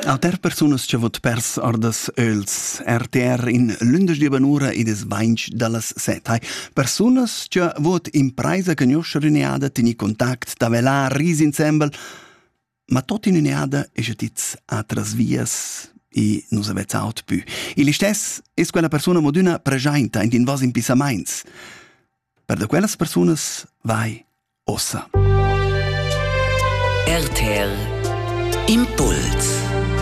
Alter personas che vot pers ordas öls RTR in lundes di banura ed es vainch dallas set. Personas che vot in praisa conoscere neada teni contact da vela ris insembel, ma tot in neada e jetiz atras vias e nus avets aut pü. E l'istess es quella persona moduna prejainta in vos in pisamains. Per de quellas personas vai ossa. RTR Impuls.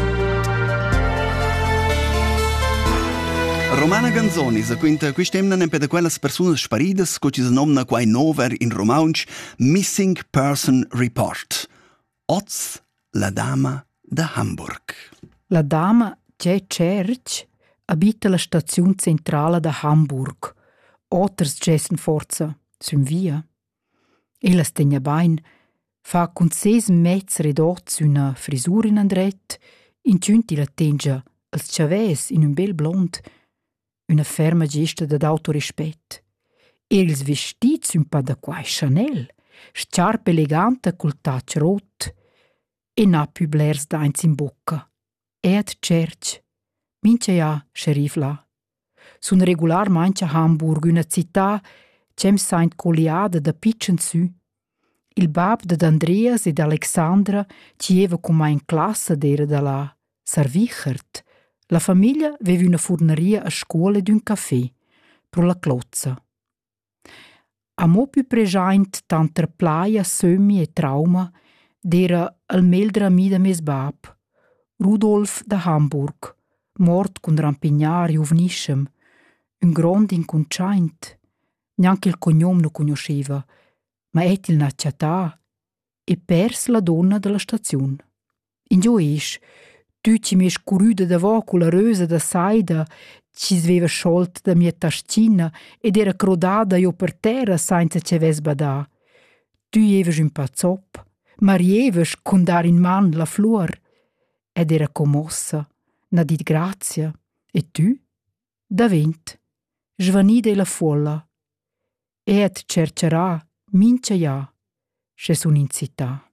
Romana Ganzoni se quinta quistemna per de quellas personas sparidas co ci se nomna quai nover in romaunch Missing Person Report. Oz la dama de Hamburg. La dama c'è Cerc abita la stazione centrale de Hamburg. Otters gessen forza sum via. Ella stegna bain, fa con 6 metri ridots una frisura in andret, in ciunti la tengia als chaves in un bel blond, una ferma gesta d'autorispet. Els vestits un pa da quai Chanel, sciarpe elegante col tac rot, e n'a più blers dains in bocca. Ed Cerc, mince ja scherif là. Sun regular mancha Hamburg, una città c'em saint coliada da pitchen su. Il bab de Andreas ed Alexandra ci eva come in classe d'era dalla Sarvichert. La famiglia aveva una furneria a scuola ed un caffè, pro la clozza. A mo più pregiaint tanter plaia, sömi e trauma d'era al meldra amida mes bab, Rudolf da Hamburg, mort con rampignar juvnischem, un grond inconciaint. Neanche il cognom no conosceva, ma et il nacciatà e pers la donna della stazione. In giù isch, tu ci mi scurüda davò con la rösa da saida, ci sveva sciolt da mia tascina ed era crodada io per terra senza ce ves badà. Tu jeves un pazzop, ma rieves con dar in man la flor, ed era commossa, na dit grazia, e tu? Da vent, svanida la folla, et cercerà mince ja, che sun in città.